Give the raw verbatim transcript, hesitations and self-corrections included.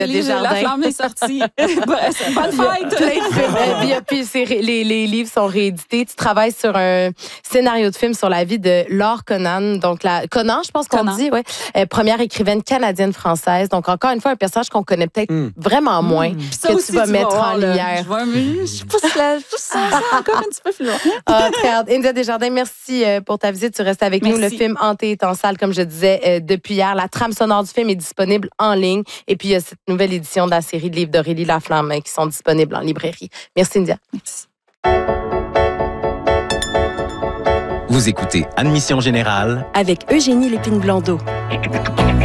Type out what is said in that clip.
Desjardins. La flamme est sortie. Bonne fête! Plein de films. Euh, puis, puis c'est ré- les, les livres sont réédités. Tu travailles sur un scénario de film sur la vie de Laure Conan. Donc, la, Conan, je pense qu'on Conan. dit, ouais. Euh, première écrivaine canadienne-française. Donc, encore une fois, un personnage qu'on connaît peut-être Mm. vraiment moins, Puis que ça tu aussi, vas tu mettre voir, en là. lumière. Je vois, mais je pousse, la, je pousse ça, ça encore un petit peu plus loin. Ah, très hâte. India Desjardins, merci euh, pour ta visite. Tu restes avec nous. Le Merci. film Hanté est en salle, comme je disais, euh, depuis hier. La trame sonore du film est disponible en ligne. Et puis, il y a cette nouvelle édition de la série de livres d'Aurélie Laflamme euh, qui sont disponibles en librairie. Merci, India. Merci. Vous écoutez Admission Générale avec Eugénie Lépine-Blondeau.